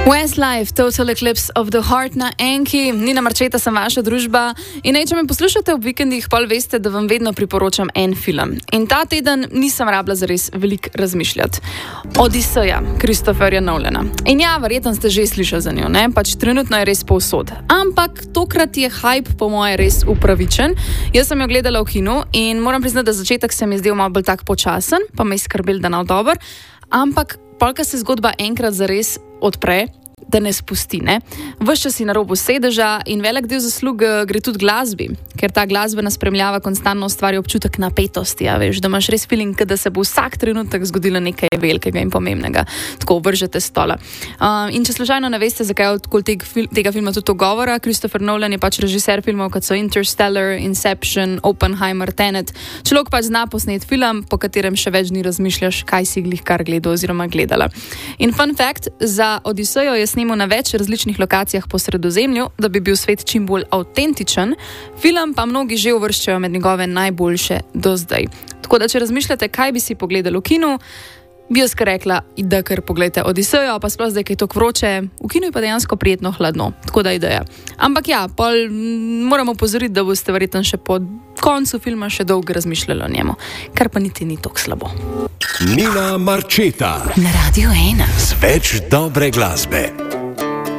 Westlife, Total Eclipse of the Heart na Enki. Nina Marčeta sem vaša družba in če me poslušate ob vikendih, pol veste, da vam vedno priporočam en film. In ta teden nisem rabila zares veliko razmišljati. Odiseja Christopherja Nolana. In ja, verjetno ste že slišali za njo, ne? Pač trenutno je res povsod. Ampak tokrat je hype po moje res upravičen. Jaz sem jo gledala v kinu in moram priznati, da začetek se mi je zdel malo bolj tak počasen, pa me je skrbel, da nav dober. Ampak polka se zgodba enkrat zares odpre, da ne spusti, ne? Ves čas si na robu sedeža in velik del zaslug gre tudi glasbi, ker ta glasbena spremljava konstantno ustvarja občutek napetosti, ja, veš, da imaš res feeling, da se bo vsak trenutek zgodilo nekaj velikega in pomembnega. Tako vržete stola. In če slučajno ne veste, zakaj je okoli tega filma tudi to govora, Christopher Nolan je pač režiser filmov, kot so Interstellar, Inception, Oppenheimer, Tenet. Človek pač zna posnet film, po katerem še več dni razmišljaš, kaj si glih kar gledal oziroma gledala. In fun fact, za Odisejo je snimal na več različnih lokacijah po Sredozemlju, da bi bil svet čim bolj avtentičen, film pa mnogi že uvrščajo med njegove najboljše do zdaj. Tako da, če razmišljate, kaj bi si pogledali v kinu, bi jaz kar rekla, da kar pogledajte Odisejo, pa sploh zdaj, kaj je tako vroče, v kinu je pa dejansko prijetno hladno, tako da ideja. Ampak ja, pol moramo opozoriti, da boste verjetno še po koncu filma še dolgo razmišljali o njemu, kar pa niti ni tako slabo. Nina Marčeta na Radio 1 z več dobre glasbe.